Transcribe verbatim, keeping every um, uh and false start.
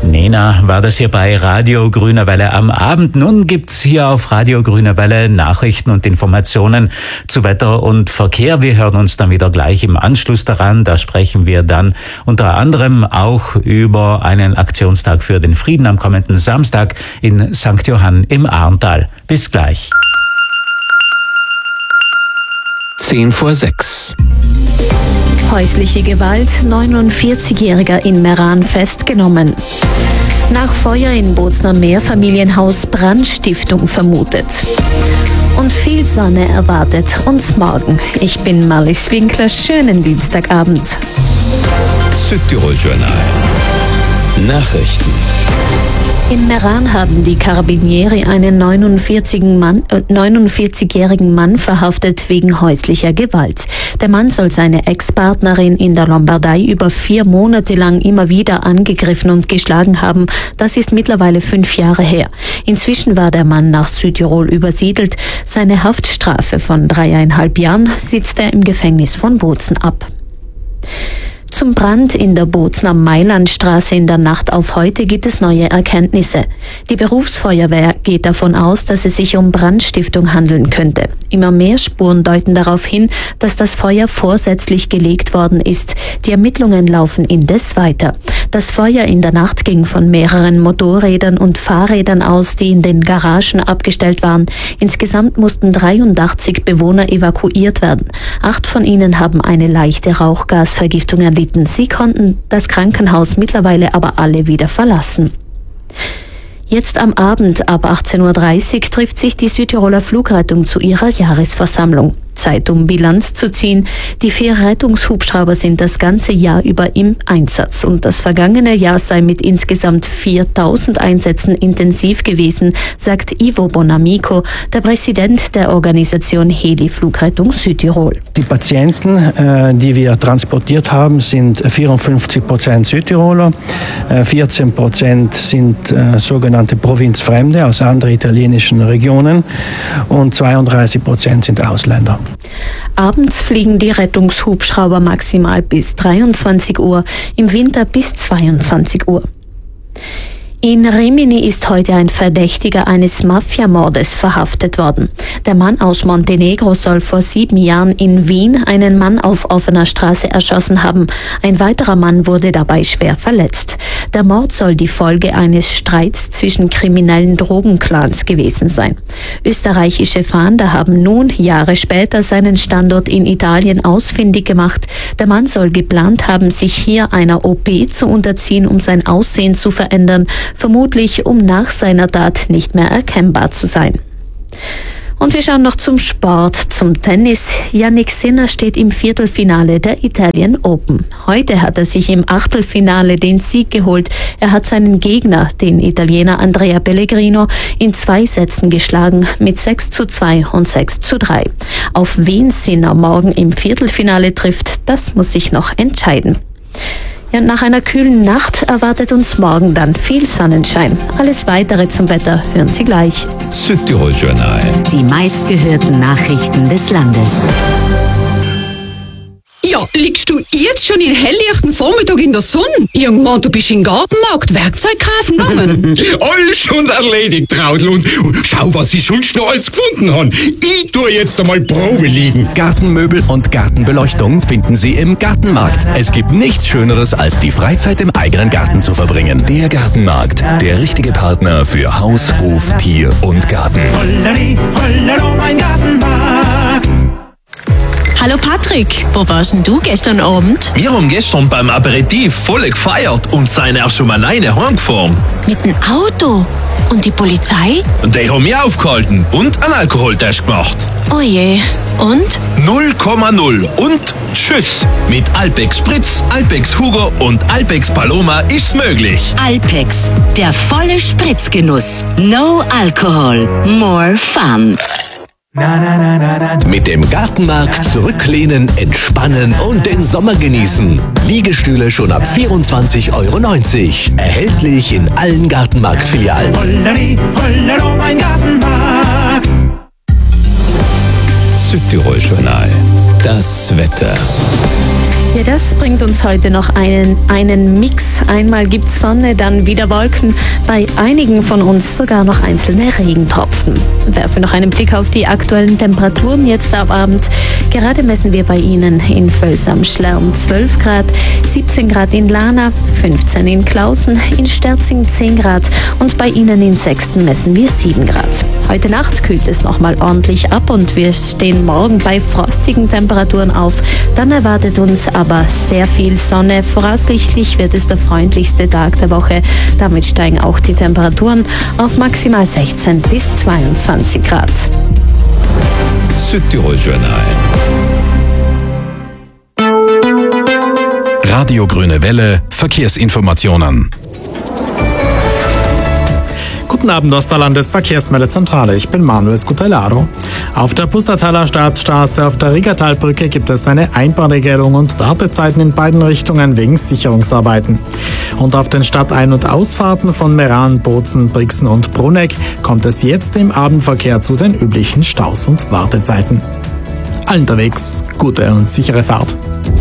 Nena war das hier bei Radio Grüne Welle am Abend. Nun gibt's hier auf Radio Grüne Welle Nachrichten und Informationen zu Wetter und Verkehr. Wir hören uns dann wieder gleich im Anschluss daran. Da sprechen wir dann unter anderem auch über einen Aktionstag für den Frieden am kommenden Samstag in Sankt Johann im Arntal. Bis gleich. Zehn vor sechs. Häusliche Gewalt, neunundvierzigjähriger in Meran festgenommen. Nach Feuer in Bozner Mehrfamilienhaus Brandstiftung vermutet. Und viel Sonne erwartet uns morgen. Ich bin Marlies Winkler, schönen Dienstagabend. Südtirol-Journal. Nachrichten. In Meran haben die Carabinieri einen neunundvierzigjährigen Mann, äh, neunundvierzigjährigen Mann verhaftet wegen häuslicher Gewalt. Der Mann soll seine Ex-Partnerin in der Lombardei über vier Monate lang immer wieder angegriffen und geschlagen haben. Das ist mittlerweile fünf Jahre her. Inzwischen war der Mann nach Südtirol übersiedelt. Seine Haftstrafe von dreieinhalb Jahren sitzt er im Gefängnis von Bozen ab. Zum Brand in der Bozner Mailandstraße in der Nacht auf heute gibt es neue Erkenntnisse. Die Berufsfeuerwehr geht davon aus, dass es sich um Brandstiftung handeln könnte. Immer mehr Spuren deuten darauf hin, dass das Feuer vorsätzlich gelegt worden ist. Die Ermittlungen laufen indes weiter. Das Feuer in der Nacht ging von mehreren Motorrädern und Fahrrädern aus, die in den Garagen abgestellt waren. Insgesamt mussten dreiundachtzig Bewohner evakuiert werden. Acht von ihnen haben eine leichte Rauchgasvergiftung erlitten. Sie konnten das Krankenhaus mittlerweile aber alle wieder verlassen. Jetzt am Abend ab achtzehn Uhr dreißig trifft sich die Südtiroler Flugrettung zu ihrer Jahresversammlung. Zeit, um Bilanz zu ziehen. Die vier Rettungshubschrauber sind das ganze Jahr über im Einsatz und das vergangene Jahr sei mit insgesamt viertausend Einsätzen intensiv gewesen, sagt Ivo Bonamico, der Präsident der Organisation Heli Flugrettung Südtirol. Die Patienten, die wir transportiert haben, sind vierundfünfzig Prozent Südtiroler, vierzehn Prozent sind sogenannte Provinzfremde aus anderen italienischen Regionen und zweiunddreißig Prozent sind Ausländer. Abends fliegen die Rettungshubschrauber maximal bis dreiundzwanzig Uhr, im Winter bis zweiundzwanzig Uhr. In Rimini ist heute ein Verdächtiger eines Mafiamordes verhaftet worden. Der Mann aus Montenegro soll vor sieben Jahren in Wien einen Mann auf offener Straße erschossen haben. Ein weiterer Mann wurde dabei schwer verletzt. Der Mord soll die Folge eines Streits zwischen kriminellen Drogenclans gewesen sein. Österreichische Fahnder haben nun Jahre später seinen Standort in Italien ausfindig gemacht. Der Mann soll geplant haben, sich hier einer O P zu unterziehen, um sein Aussehen zu verändern, vermutlich um nach seiner Tat nicht mehr erkennbar zu sein. Und wir schauen noch zum Sport, zum Tennis. Jannik Sinner steht im Viertelfinale der Italian Open. Heute hat er sich im Achtelfinale den Sieg geholt. Er hat seinen Gegner, den Italiener Andrea Pellegrino, in zwei Sätzen geschlagen mit sechs zu zwei und sechs zu drei. Auf wen Sinner morgen im Viertelfinale trifft, das muss sich noch entscheiden. Ja, nach einer kühlen Nacht erwartet uns morgen dann viel Sonnenschein. Alles Weitere zum Wetter hören Sie gleich. Südtirol-Journal. Die meistgehörten Nachrichten des Landes. Ja, liegst du jetzt schon in helllichten Vormittag in der Sonne? Irgendwann, du bist in den Gartenmarkt Werkzeug kaufen gegangen. Alles schon erledigt, Traudl. Und schau, was ich sonst noch alles gefunden habe. Ich tue jetzt einmal Probe liegen. Gartenmöbel und Gartenbeleuchtung finden Sie im Gartenmarkt. Es gibt nichts Schöneres, als die Freizeit im eigenen Garten zu verbringen. Der Gartenmarkt, der richtige Partner für Haus, Hof, Tier und Garten. Holleri, hollero, mein Gartenmarkt. Hallo Patrick, wo warst denn du gestern Abend? Wir haben gestern beim Aperitif voll gefeiert und sind auch schon alleine heimgefahren. Mit dem Auto? Und die Polizei? Und die haben mich aufgehalten und einen Alkoholtest gemacht. Oh je, und? null Komma null und tschüss. Mit Alpex Spritz, Alpex Hugo und Alpex Paloma ist's möglich. Alpex, der volle Spritzgenuss. No Alcohol, more fun. Mit dem Gartenmarkt zurücklehnen, entspannen und den Sommer genießen. Liegestühle schon ab vierundzwanzig Euro neunzig. Erhältlich in allen Gartenmarktfilialen. Holleri, hollero, mein Gartenmarkt. Südtirol-Journal. Das Wetter. Ja, das bringt uns heute noch einen, einen Mix. Einmal gibt's Sonne, dann wieder Wolken. Bei einigen von uns sogar noch einzelne Regentropfen. Werfen noch einen Blick auf die aktuellen Temperaturen jetzt am Abend. Gerade messen wir bei Ihnen in Völs am Schlern zwölf Grad, siebzehn Grad in Lana, fünfzehn in Klausen, in Sterzing zehn Grad und bei Ihnen in Sexten messen wir sieben Grad. Heute Nacht kühlt es nochmal ordentlich ab und wir stehen morgen bei frostigen Temperaturen auf. Dann erwartet uns aber sehr viel Sonne. Voraussichtlich wird es der freundlichste Tag der Woche. Damit steigen auch die Temperaturen auf maximal sechzehn bis zweiundzwanzig Grad. Südtirol Journal. Radio Grüne Welle, Verkehrsinformationen. Guten Abend aus der Landesverkehrsmeldezentrale. Ich bin Manuel Scutellaro. Auf der Pustertaler Stadtstraße auf der Riggertalbrücke gibt es eine Einbahnregelung und Wartezeiten in beiden Richtungen wegen Sicherungsarbeiten. Und auf den Stadtein- und Ausfahrten von Meran, Bozen, Brixen und Bruneck kommt es jetzt im Abendverkehr zu den üblichen Staus und Wartezeiten. Allen unterwegs, gute und sichere Fahrt.